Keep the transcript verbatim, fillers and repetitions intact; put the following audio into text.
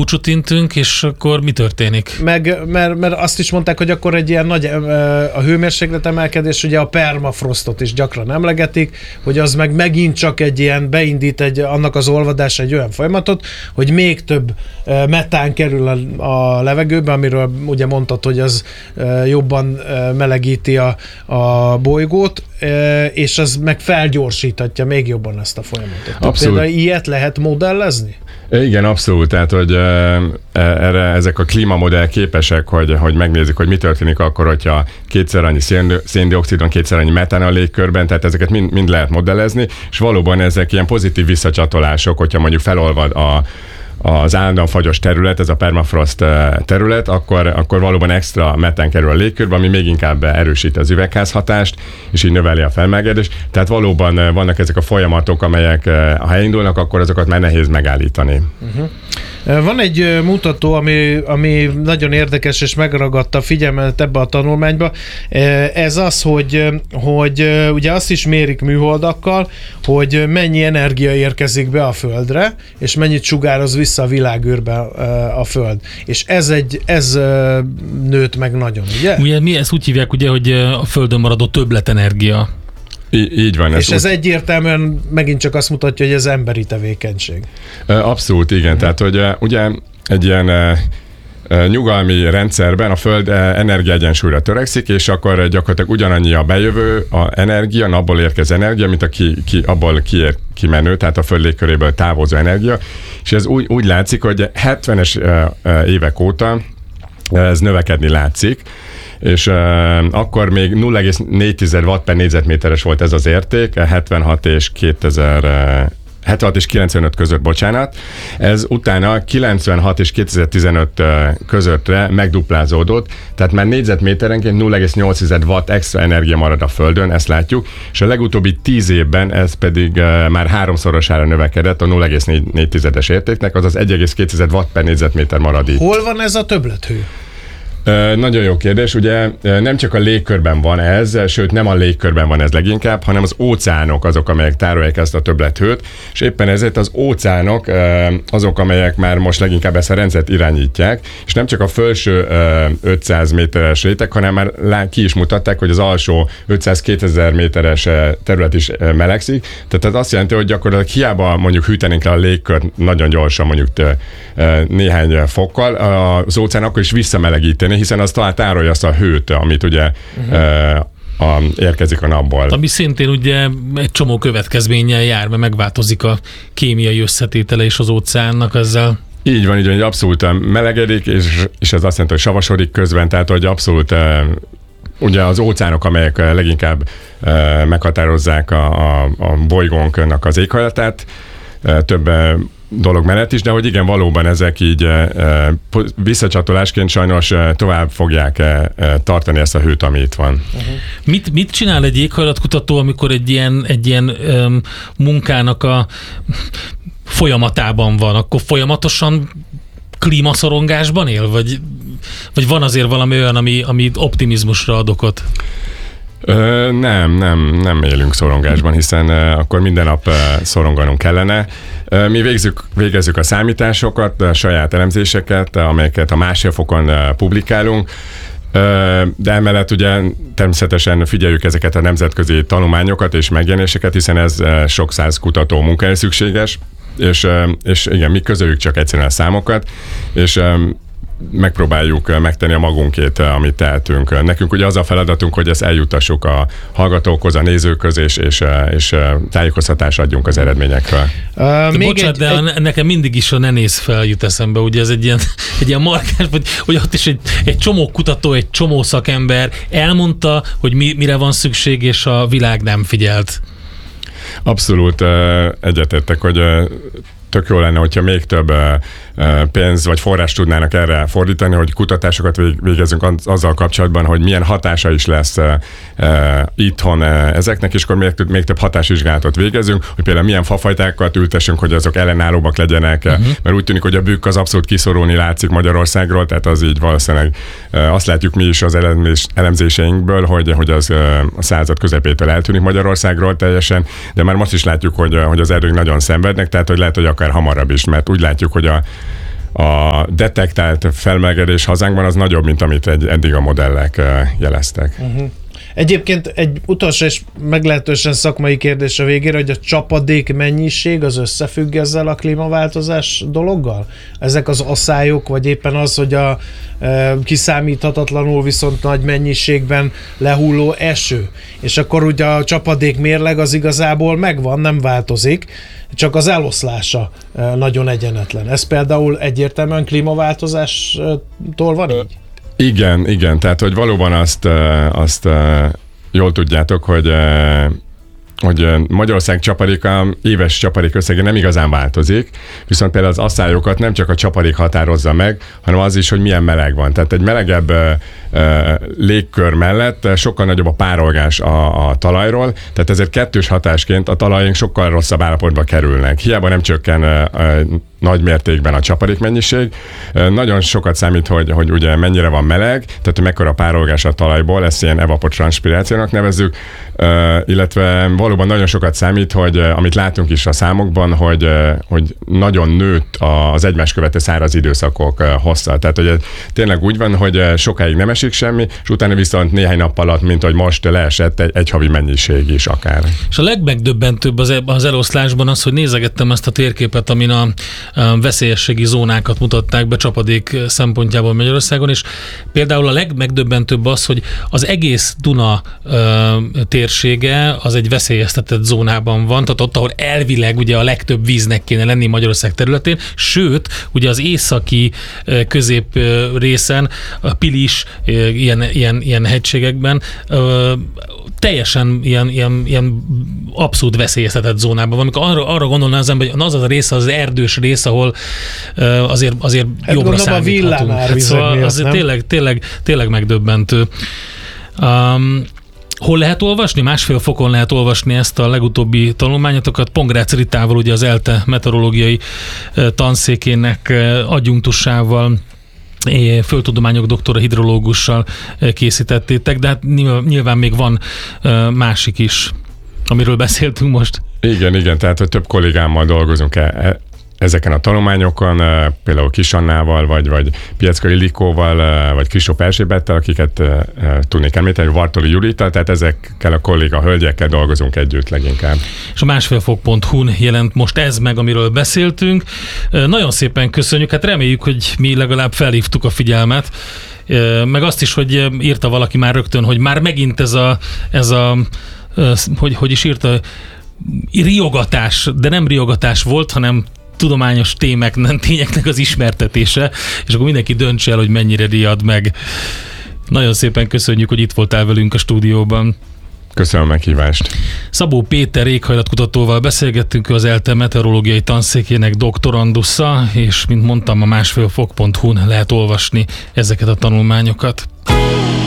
búcsút intünk, és akkor mi történik? Meg, mert, mert azt is mondták, hogy akkor egy ilyen nagy a hőmérséklet emelkedés, ugye a permafrostot is gyakran emlegetik, hogy az meg megint csak egy ilyen beindít egy, annak az olvadása egy olyan folyamatot, hogy még több metán kerül a, a levegőbe, amiről ugye mondtad, hogy az jobban melegíti a, a bolygót, és az meg felgyorsíthatja még jobban ezt a folyamatot. Abszolút. Például ilyet lehet modellezni? Igen, abszolút. Tehát, hogy erre ezek a klímamodell képesek, hogy, hogy megnézzük, hogy mi történik akkor, hogyha kétszer annyi széndioxidon, kétszer annyi metán a légkörben, tehát ezeket mind, mind lehet modellezni, és valóban ezek ilyen pozitív visszacsatolások, hogyha mondjuk felolvad a az állandóan fagyos terület, ez a permafrost terület, akkor, akkor valóban extra metán kerül a légkörbe, ami még inkább erősíti az üvegházhatást, és így növeli a felmelegedést. Tehát valóban vannak ezek a folyamatok, amelyek ha elindulnak, akkor azokat már nehéz megállítani. Uh-huh. Van egy mutató, ami, ami nagyon érdekes, és megragadta a figyelmet ebbe a tanulmányba. Ez az, hogy, hogy ugye azt is mérik műholdakkal, hogy mennyi energia érkezik be a Földre, és mennyit sugároz vissza a világűrbe a Föld. És ez egy, ez nőtt meg nagyon, ugye? Ugye mi ezt úgy hívják, ugye, hogy a Földön maradó többletenergia. Í- így van. És ez úgy... egyértelműen megint csak azt mutatja, hogy ez emberi tevékenység. Abszolút, igen. Hmm. Tehát, hogy ugye egy ilyen nyugalmi rendszerben a Föld energiaegyensúlyra törekszik, és akkor gyakorlatilag ugyanannyi a bejövő a energia, abból érkező energia, mint a ki, ki, abból kiér, kimenő, tehát a Föld légköréből távozó energia. És ez úgy, úgy látszik, hogy hetvenes évek óta ez növekedni látszik, és uh, akkor még nulla egész négy watt per négyzetméteres volt ez az érték, hetvenhat és kétezer, hetvenhat és kilencvenöt között, bocsánat. Ez utána kilencvenhat és kétezer-tizenöt közöttre megduplázódott, tehát már négyzetméterenként nulla egész nyolc watt extra energia marad a Földön, ezt látjuk, és a legutóbbi tíz évben ez pedig uh, már háromszorosára növekedett a nulla egész négy értéknek, azaz egy egész két watt per négyzetméter marad itt. Hol van ez a többlethő? Uh, nagyon jó kérdés, ugye uh, nem csak a légkörben van ez, sőt nem a légkörben van ez leginkább, hanem az óceánok azok, amelyek tárolják ezt a többlethőt, és éppen ezért az óceánok uh, azok, amelyek már most leginkább ezt a rendszert irányítják, és nem csak a felső uh, ötszáz méteres réteg, hanem már lá, ki is mutatták, hogy az alsó ötszáz-kétezer méteres terület is uh, melegszik, tehát ez azt jelenti, hogy gyakorlatilag hiába mondjuk hűtenénk le a légkört nagyon gyorsan, mondjuk uh, néhány fokkal, az óceán akkor is visszamelegíteni, hiszen az talán tárolja azt a hőt, amit ugye uh-huh. uh, a, érkezik a napból. Ami szintén ugye egy csomó következménnyel jár, mert megváltozik a kémiai összetétele és az óceánnak ezzel. Így van, így van, hogy abszolút melegedik, és, és ez azt jelenti, hogy savasodik közben, tehát hogy abszolút uh, ugye az óceánok, amelyek leginkább uh, meghatározzák a, a, a bolygónknak az éghajlatát, uh, több uh, dolog mellett is, de hogy igen, valóban ezek így e, visszacsatolásként sajnos e, tovább fogják e, tartani ezt a hőt, ami itt van. Uh-huh. Mit, mit csinál egy éghajlatkutató, amikor egy ilyen, egy ilyen um, munkának a folyamatában van? Akkor folyamatosan klímaszorongásban él? Vagy, vagy van azért valami olyan, ami, ami optimizmusra ad okot? Ö, nem, nem, nem élünk szorongásban, hiszen uh, akkor minden nap uh, szoronganunk kellene. Uh, mi végzük, végezzük a számításokat, a saját elemzéseket, amelyeket a másfél fokon uh, publikálunk, uh, de emellett ugye természetesen figyeljük ezeket a nemzetközi tanulmányokat és megjelenéseket, hiszen ez uh, sok száz kutató munkája szükséges, és, uh, és igen, mi közöljük csak egyszerűen a számokat, és um, megpróbáljuk megtenni a magunkét, amit tehetünk. Nekünk ugye az a feladatunk, hogy ezt eljutassuk a hallgatókhoz, a nézőköz, és, és, és tájékoztatást adjunk az eredményekről. Uh, de bocsánat, egy, de egy... nekem mindig is a ne néz fel jut eszembe, ugye ez egy ilyen, egy ilyen markáns, hogy, hogy ott is egy, egy csomó kutató, egy csomó szakember elmondta, hogy mi, mire van szükség, és a világ nem figyelt. Abszolút egyetértek, hogy tök jó lenne, hogyha még több pénz vagy forrás tudnának erre fordítani, hogy kutatásokat végezzünk azzal kapcsolatban, hogy milyen hatása is lesz itthon ezeknek, és akkor még, még több hatásvizsgálatot végezzünk, hogy például milyen fafajtákat ültessünk, hogy azok ellenállóbbak legyenek, uh-huh. mert úgy tűnik, hogy a bükk az abszolút kiszorulni látszik Magyarországról, tehát az így valószínűleg azt látjuk mi is az elemzéseinkből, hogy, hogy az a század közepétől eltűnik Magyarországról teljesen, de már most is látjuk, hogy, hogy az erdők nagyon szenvednek, tehát hogy lehet, hogy akár hamarabb is, mert úgy látjuk, hogy a a detektált felmelegedés hazánkban az nagyobb, mint amit egy, eddig a modellek jeleztek. Uh-huh. Egyébként egy utolsó és meglehetősen szakmai kérdés a végére, hogy a csapadék mennyiség az összefügg ezzel a klímaváltozás dologgal? Ezek az aszályok, vagy éppen az, hogy a e, kiszámíthatatlanul viszont nagy mennyiségben lehulló eső. És akkor ugye a csapadék mérleg az igazából megvan, nem változik, csak az eloszlása e, nagyon egyenetlen. Ez például egyértelműen klímaváltozástól van így? Igen, igen, tehát hogy valóban azt, azt jól tudjátok, hogy, hogy Magyarország csapadéka, éves csapadék összege nem igazán változik, viszont például az asszályokat nem csak a csapadék határozza meg, hanem az is, hogy milyen meleg van. Tehát egy melegebb légkör mellett sokkal nagyobb a párolgás a, a talajról, tehát ezért kettős hatásként a talajaink sokkal rosszabb állapotba kerülnek. Hiába nem csökken nagy mértékben a csapadékmennyiség. Nagyon sokat számít, hogy, hogy ugye mennyire van meleg, tehát hogy mekkora párolgás a talajból, ezt ilyen evapotranspirációnak nevezzük, illetve valóban nagyon sokat számít, hogy amit látunk is a számokban, hogy, hogy nagyon nőtt az egymás követő száraz időszakok hossza. Tehát hogy tényleg úgy van, hogy sokáig nem esik semmi, és utána viszont néhány nap alatt, mint hogy most leesett egy, egy havi mennyiség is akár. És a legmegdöbbentőbb az, az eloszlásban az, hogy nézegettem ezt a térképet, amin a veszélyességi zónákat mutatták be csapadék szempontjából Magyarországon, és például a legmegdöbbentőbb az, hogy az egész Duna ö, térsége az egy veszélyeztetett zónában van, tehát ott, ahol elvileg ugye a legtöbb víznek kéne lenni Magyarország területén, sőt, ugye az északi közép részen, a Pilis, ilyen, ilyen, ilyen hegységekben ö, teljesen ilyen, ilyen, ilyen abszolút veszélyeztetett zónában van. Amikor arra, arra gondolná az ember, hogy az az a része, az erős rész, ahol uh, azért, azért hát jobbra számíthatunk. Hát szóval az tényleg, tényleg, tényleg megdöbbentő. Um, hol lehet olvasni? Másfél fokon lehet olvasni ezt a legutóbbi tanulmányotokat. Pongrácz Ritával, ugye az ELTE meteorológiai uh, tanszékének uh, adjunktusával, földtudományok doktora, hidrológussal készítettétek, de hát nyilván még van másik is, amiről beszéltünk most. Igen, igen, tehát hogy több kollégámmal dolgozunk e- ezeken a tanulmányokon, például Kis Annával, vagy, vagy Piecka Illikóval, vagy Kristóf Erzsébettel, akiket tudnék említeni, Vartoli Julittal, tehát ezekkel a kolléga hölgyekkel dolgozunk együtt leginkább. És a másfélfok pont hu-n jelent most ez meg, amiről beszéltünk. Nagyon szépen köszönjük, hát reméljük, hogy mi legalább felhívtuk a figyelmet, meg azt is, hogy írta valaki már rögtön, hogy már megint ez a, ez a hogy, hogy is írta, riogatás, de nem riogatás volt, hanem tudományos témek, nem tényeknek az ismertetése, és akkor mindenki döntse el, hogy mennyire riad meg. Nagyon szépen köszönjük, hogy itt voltál velünk a stúdióban. Köszönöm a meghívást. Szabó Péter éghajlatkutatóval beszélgettünk, az ELTE meteorológiai tanszékének doktorandusza, és mint mondtam, a másfélfok pont hu-n lehet olvasni ezeket a tanulmányokat.